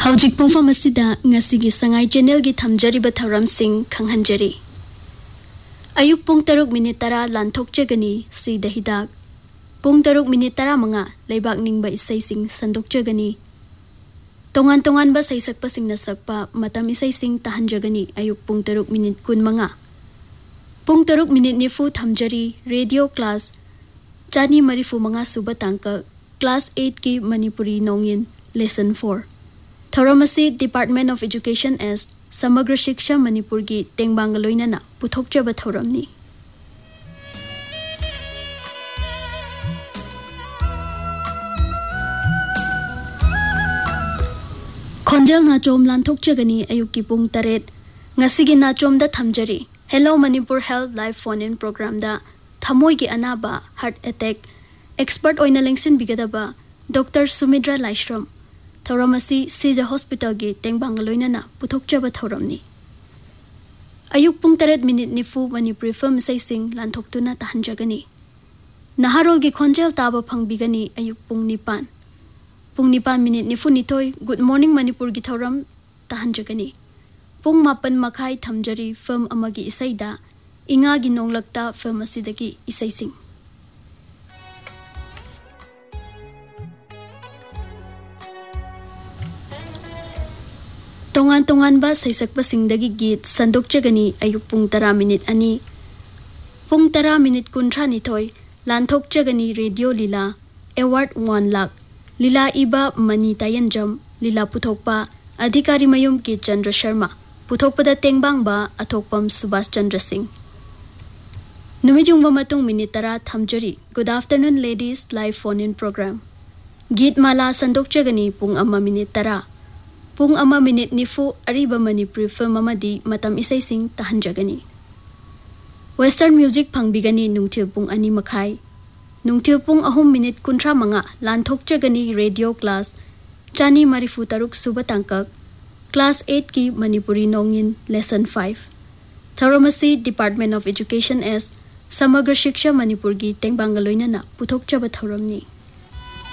Hawjik pungfam asida ngasigi sangai channel gi thamjariba thauram sing khanghanjari. Ayuk pung 6:10 lanthokchagani sida hidak. Pung 6:10 leibak ningba isai sing sandokchagani. Tongan ba saisakpa sing nasakpa matam isai sing tahanjagani ayuk pung 6:15. Pung 6:nifu thamjari radio class Chani Marifu Manga Suba Tangka class 8 ki Manipuri Nongin lesson 4. Thauramasi Department of Education as Samagra Shiksha Manipur gi tengbangaloina na puthokjaba thauramni. Khonjal na chom lanthokjagani ayuki pung 8 ngasigi na chom da thamjari. Hello Manipur Health Live Phone In program da thamoi gi anaba heart attack expert oina lengsin bigadaba Dr. Sumidra Laishram Thauramasi Sija Hospital gi tengbangaloina na puthokjaba thauramni. Ayuk pung 8:nifu Manipuri film sai sing lanthoktuna tahanjagani. Naharol gi khonjal taba phangbigani ayuk pung 9. Pung 9:nifu nitoi Good Morning Manipur gi thauram tahanjagani. Pung 9:30 thamjari film amagi isaida inga gi nonglakta film asidagi isai sing. Tongan ba saisakpa singdagi git sandokchagani ayuk pung 10:02. Pung 10:13 lanthokchagani radio lila award 1 lakh lila iba mani tayanjam lila puthokpa adhikari mayum ki Chandra Sharma puthokpada tengbangba athokpam Subhash Chandra Singh. Numijungba matung minute 10 thamjari Good afternoon ladies live phone in program. Git mala sandokchagani pung 1:10. Pung 1:nifu ariba Manipuri film amadi matam isai sing tahanjagani. Western music phangbigani nungthil pung 2:30. Nungthil pung 3:35 lanthokchagani radio class Chani Marifu Taruk Suba Tangkak class 8 ki Manipuri Nongin lesson 5. Thauramasi Department of Education as Samagra Shiksha Manipur gi tengbangaloina na puthokjaba thauramni.